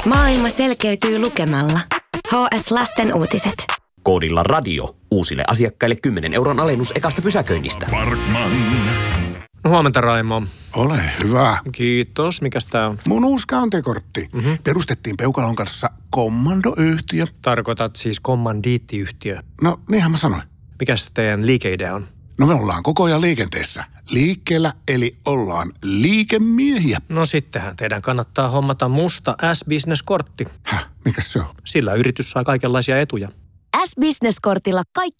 Maailma selkeytyy lukemalla. HS Lasten uutiset. Koodilla radio. Uusille asiakkaille 10 € alennus ekasta pysäköinnistä. Parkman. No, huomenta, Raimo. Ole hyvä. Kiitos. Mikäs tää on? Mun uusi käyntikortti. Perustettiin Peukalon kanssa kommandoyhtiö. Tarkoitat siis kommandiittiyhtiö. No, niinhän mä sanoin. Mikäs teidän liikeidea on? No me ollaan koko ajan liikenteessä. Liikkeellä, eli ollaan liikemiehiä. No sittenhän teidän kannattaa hommata musta S-Business-kortti. Häh, mikäs se on? Sillä yritys saa kaikenlaisia etuja. S-Business-kortilla kaikki